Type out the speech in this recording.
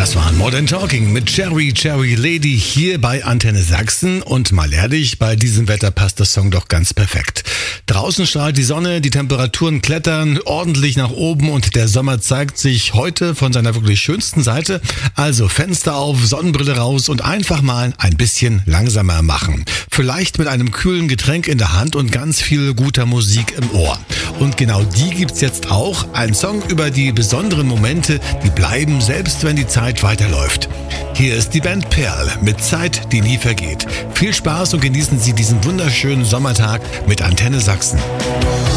Das war Modern Talking mit Cherry Lady hier bei Antenne Sachsen. Und mal ehrlich, bei diesem Wetter passt der Song doch ganz perfekt. Draußen strahlt die Sonne, die Temperaturen klettern ordentlich nach oben und der Sommer zeigt sich heute von seiner wirklich schönsten Seite. Also Fenster auf, Sonnenbrille raus und einfach mal ein bisschen langsamer machen. Vielleicht mit einem kühlen Getränk in der Hand und ganz viel guter Musik im Ohr. Und genau die gibt's jetzt auch. Ein Song über die besonderen Momente, die bleiben, selbst wenn die Zeit weiterläuft. Hier ist die Band Perl mit Zeit, die nie vergeht. Viel Spaß und genießen Sie diesen wunderschönen Sommertag mit Antenne Sachsen.